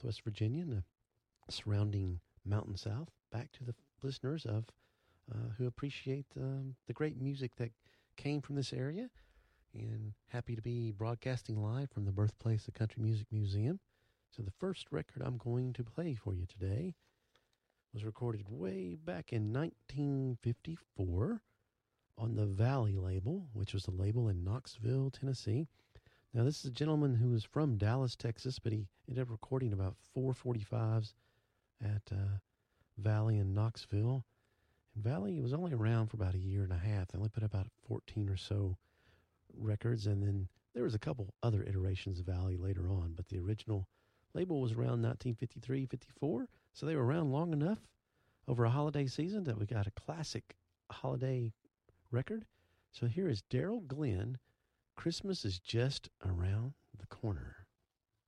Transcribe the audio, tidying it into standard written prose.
Southwest Virginia and the surrounding Mountain South, back to the listeners of who appreciate the great music that came from this area. And happy to be broadcasting live from the birthplace of Country Music Museum. So the first record I'm going to play for you today was recorded way back in 1954 on the Valley label, which was a label in Knoxville, Tennessee. Now, this is a gentleman who was from Dallas, Texas, but he ended up recording about 445s at Valley in Knoxville. And Valley was only around for about a year and a half. They only put about 14 or so records, and then there was a couple other iterations of Valley later on, but the original label was around 1953, 54, so they were around long enough over a holiday season that we got a classic holiday record. So here is Daryl Glenn, Christmas is Just Around the Corner.